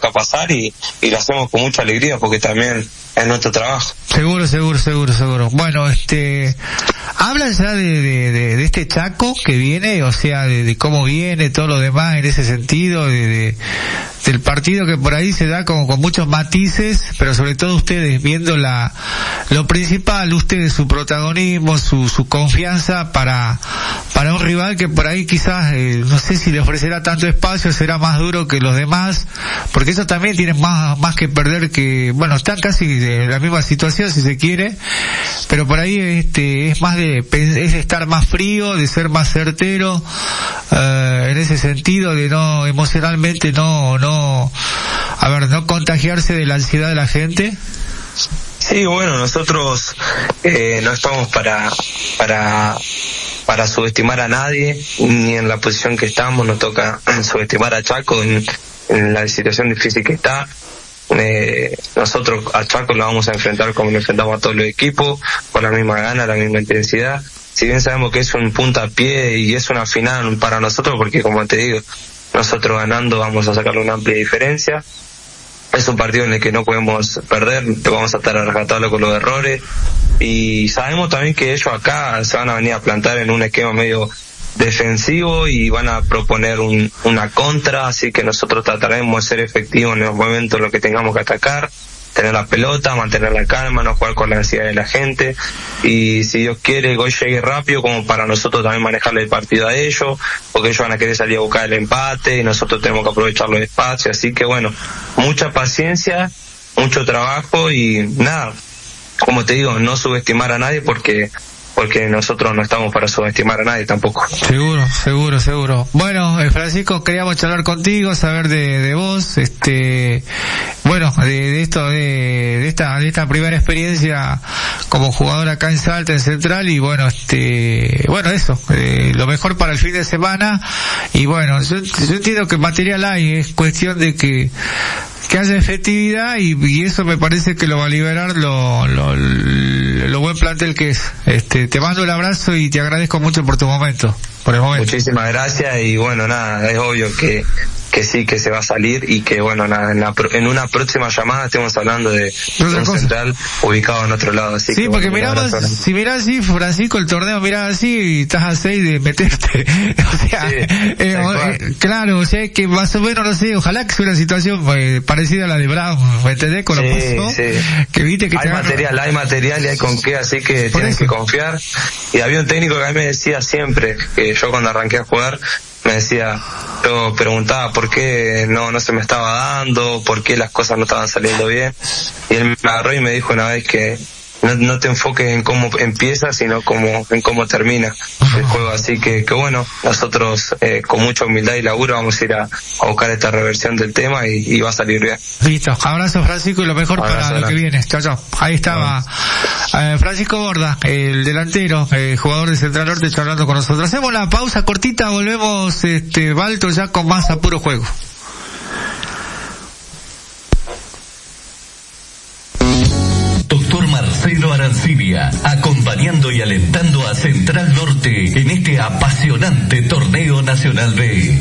toca pasar y lo hacemos con mucha alegría porque también es nuestro trabajo. Seguro. Bueno, hablan ya de este Chaco que viene, o sea, de cómo viene, todo lo demás en ese sentido, del partido que por ahí se da con muchos matices, pero sobre todo ustedes viendo lo principal, ustedes su protagonismo, su confianza para un rival que por ahí quizás, no sé si le ofrecerá tanto espacio, será más duro que los demás, porque ellos también tienen más que perder, que, bueno, están casi en la misma situación si se quiere, pero por ahí es más es estar más frío, de ser más certero, en ese sentido, de no emocionalmente no contagiarse de la ansiedad de la gente. Sí, bueno, nosotros no estamos para subestimar a nadie, ni en la posición que estamos. Nos toca subestimar a Chaco en la situación difícil que está. Nosotros a Chaco lo vamos a enfrentar como lo enfrentamos a todos los equipos, con la misma gana, la misma intensidad. Si bien sabemos que es un puntapié y es una final para nosotros, porque como te digo, nosotros ganando vamos a sacarle una amplia diferencia. Es un partido en el que no podemos perder, vamos a estar a rescatarlo con los errores, y sabemos también que ellos acá se van a venir a plantar en un esquema medio defensivo y van a proponer una contra, así que nosotros trataremos de ser efectivos en los momentos en los que tengamos que atacar, tener la pelota, mantener la calma, no jugar con la ansiedad de la gente, y si Dios quiere el gol llegue rápido como para nosotros también manejarle el partido a ellos, porque ellos van a querer salir a buscar el empate y nosotros tenemos que aprovechar los espacios, así que bueno, mucha paciencia, mucho trabajo y nada, como te digo, no subestimar a nadie porque nosotros no estamos para subestimar a nadie tampoco. Seguro. Bueno, Francisco, queríamos charlar contigo, saber de vos, bueno, de esto, de esta primera experiencia como jugador acá en Salta, en Central, y bueno, eso, lo mejor para el fin de semana, y bueno, yo entiendo que material hay, es cuestión de que haya efectividad y eso me parece que lo va a liberar lo buen plantel que es. Te mando un abrazo y te agradezco mucho por el momento. Muchísimas gracias y bueno, nada, es obvio que sí, que se va a salir y que bueno, nada, en una próxima llamada estemos hablando de un Central ubicado en otro lado. Así sí, que, porque bueno, si mirás así, Francisco, el torneo mirás así y estás a 6 de meterte. O sea, sí, claro, o sea que más o menos, no sé, ojalá que sea una situación parecida a la de Brown, ¿me entendés? Con lo pasó, que viste que hay material y hay con qué, así que tienen que confiar. Y había un técnico que a mí me decía siempre, que yo cuando arranqué a jugar, me decía, yo preguntaba por qué no se me estaba dando, por qué las cosas no estaban saliendo bien, y él me agarró y me dijo una vez que no te enfoques en cómo empieza, sino en cómo termina el juego, así que bueno, nosotros con mucha humildad y laburo vamos a ir a buscar esta reversión del tema y va a salir bien. Listo, abrazo Francisco y lo mejor para lo que viene. Chao. Ahí estaba Francisco Borda, el delantero, jugador de Central Norte, charlando con nosotros. Hacemos la pausa cortita, volvemos Balto ya con más a puro juego. Marcelo Arancibia, acompañando y alentando a Central Norte en este apasionante torneo Nacional B.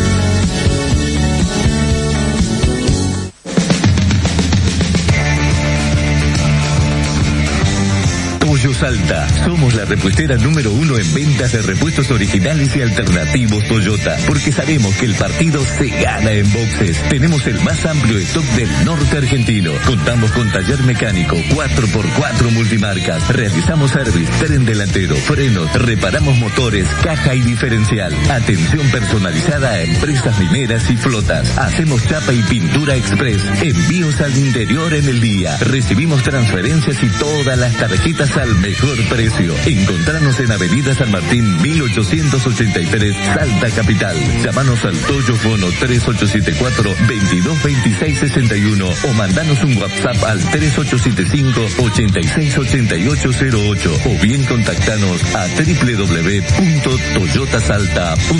Pollo Salta. Somos la repuestera número 1 en ventas de repuestos originales y alternativos Toyota, porque sabemos que el partido se gana en boxes. Tenemos el más amplio stock del norte argentino. Contamos con taller mecánico, 4x4 multimarcas. Realizamos service, tren delantero, frenos, reparamos motores, caja y diferencial. Atención personalizada a empresas mineras y flotas. Hacemos chapa y pintura express. Envíos al interior en el día. Recibimos transferencias y todas las tarjetas al mejor precio. Encontranos en Avenida San Martín 1883, Salta Capital. Llámanos al Toyofono 3874-222661 o mandanos un WhatsApp al 3875-868808 o bien contactanos a www.toyotasalta.com.